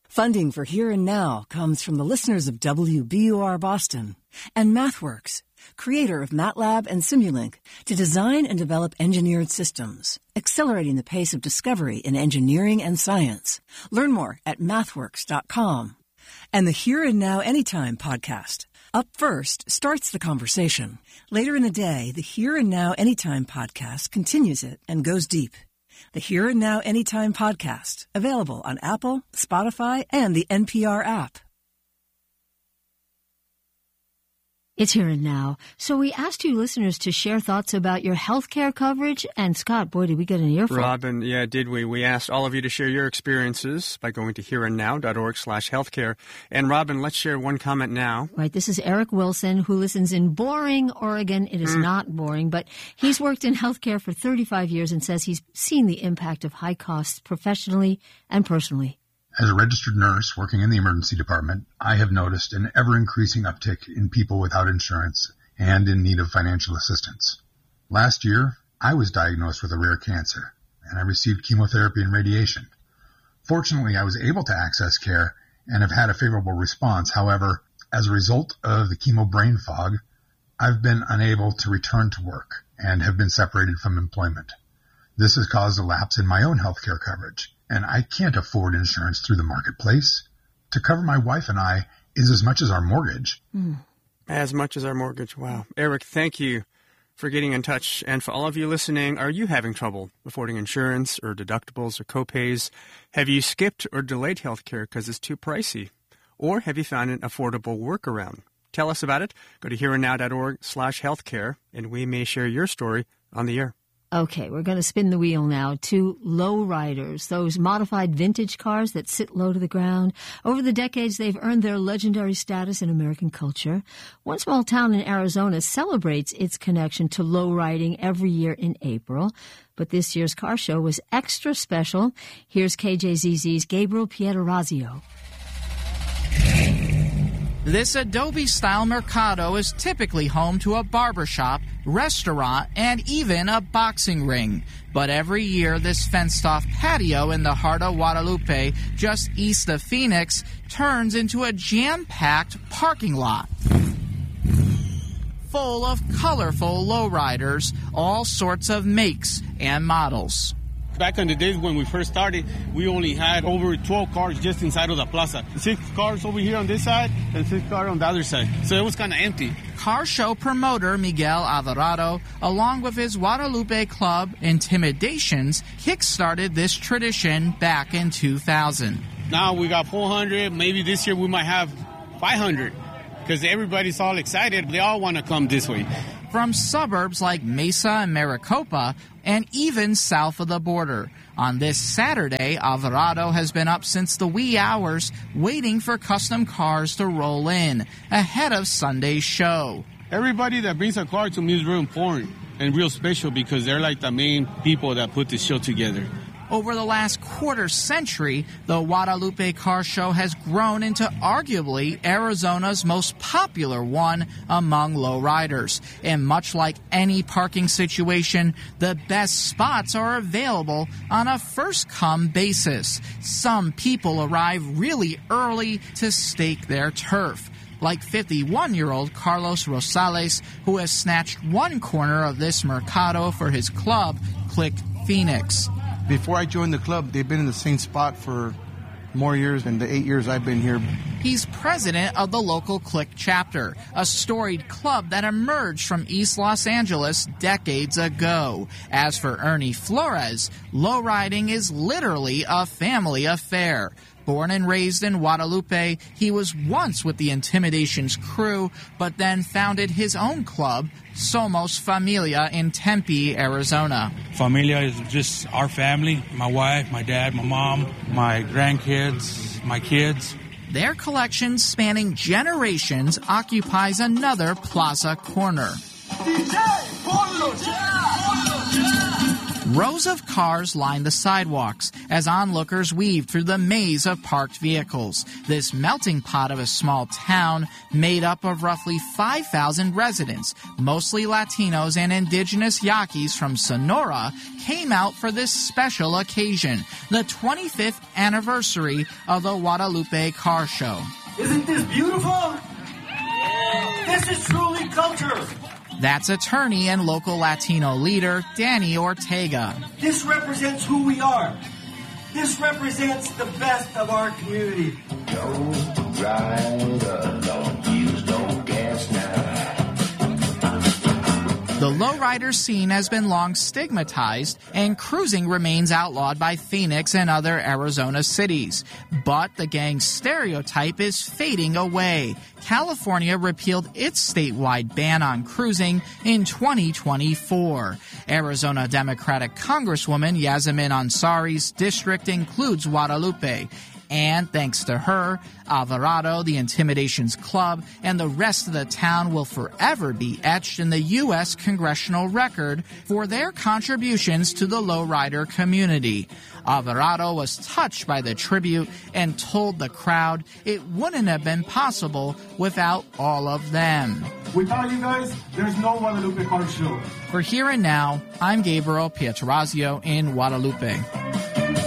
Funding for Here and Now comes from the listeners of WBUR Boston and MathWorks, creator of MATLAB and Simulink, to design and develop engineered systems, accelerating the pace of discovery in engineering and science. Learn more at mathworks.com. And the Here and Now Anytime podcast. Up First starts the conversation. Later in the day, the Here and Now Anytime podcast continues it and goes deep. The Here and Now Anytime podcast, available on Apple, Spotify, and the NPR app. It's Here and Now. So we asked you listeners to share thoughts about your health care coverage. And Scott, boy, did we get an earful. Robin, yeah, did we? We asked all of you to share your experiences by going to hereandnow.org/healthcare. And Robin, let's share one comment now. Right, this is Eric Wilson, who listens in boring Oregon. It is not boring, but he's worked in healthcare for 35 years and says he's seen the impact of high costs professionally and personally. As a registered nurse working in the emergency department, I have noticed an ever-increasing uptick in people without insurance and in need of financial assistance. Last year, I was diagnosed with a rare cancer, and I received chemotherapy and radiation. Fortunately, I was able to access care and have had a favorable response. However, as a result of the chemo brain fog, I've been unable to return to work and have been separated from employment. This has caused a lapse in my own health care coverage, and I can't afford insurance through the marketplace. To cover my wife and I is as much as our mortgage. As much as our mortgage. Wow. Eric, thank you for getting in touch. And for all of you listening, are you having trouble affording insurance or deductibles or copays? Have you skipped or delayed health care because it's too pricey? Or have you found an affordable workaround? Tell us about it. Go to hereandnow.org/healthcare, and we may share your story on the air. Okay, we're going to spin the wheel now to lowriders, those modified vintage cars that sit low to the ground. Over the decades, they've earned their legendary status in American culture. One small town in Arizona celebrates its connection to lowriding every year in April. But this year's car show was extra special. Here's KJZZ's Gabriel Pietarazio. This Adobe-style mercado is typically home to a barbershop, restaurant, and even a boxing ring. But every year, this fenced-off patio in the heart of Guadalupe, just east of Phoenix, turns into a jam-packed parking lot full of colorful lowriders, all sorts of makes and models. Back in the days when we first started, we only had over 12 cars just inside of the plaza. 6 cars over here on this side and 6 cars on the other side. So it was kind of empty. Car show promoter Miguel Alvarado, along with his Guadalupe club Intimidations, kick-started this tradition back in 2000. Now we got 400. Maybe this year we might have 500 because everybody's all excited. They all want to come this way. From suburbs like Mesa and Maricopa, and even south of the border. On this Saturday, Alvarado has been up since the wee hours, waiting for custom cars to roll in, ahead of Sunday's show. Everybody that brings a car to me is real important and real special because they're like the main people that put this show together. Over the last quarter century, the Guadalupe Car Show has grown into arguably Arizona's most popular one among lowriders. And much like any parking situation, the best spots are available on a first-come basis. Some people arrive really early to stake their turf, like 51-year-old Carlos Rosales, who has snatched one corner of this mercado for his club, Click Phoenix. Before I joined the club, they've been in the same spot for more years than the 8 years I've been here. He's president of the local Click chapter, a storied club that emerged from East Los Angeles decades ago. As for Ernie Flores, lowriding is literally a family affair. Born and raised in Guadalupe, he was once with the Intimidations crew, but then founded his own club, Somos Familia, in Tempe, Arizona. Familia is just our family, my wife, my dad, my mom, my grandkids, my kids. Their collection, spanning generations, occupies another plaza corner. Rows of cars line the sidewalks as onlookers weave through the maze of parked vehicles. This melting pot of a small town made up of roughly 5,000 residents, mostly Latinos and indigenous Yaquis from Sonora, came out for this special occasion, the 25th anniversary of the Guadalupe Car Show. Isn't this beautiful? This is truly culture. That's attorney and local Latino leader Danny Ortega. This represents who we are. This represents the best of our community. Don't ride alone, use no gas now. The lowrider scene has been long stigmatized, and cruising remains outlawed by Phoenix and other Arizona cities. But the gang stereotype is fading away. California repealed its statewide ban on cruising in 2024. Arizona Democratic Congresswoman Yasmin Ansari's district includes Guadalupe. And thanks to her, Alvarado, the Intimidations Club, and the rest of the town will forever be etched in the U.S. congressional record for their contributions to the lowrider community. Alvarado was touched by the tribute and told the crowd it wouldn't have been possible without all of them. Without you guys, there's no Guadalupe Car Show. For Here and Now, I'm Gabriel Pietrorazio in Guadalupe.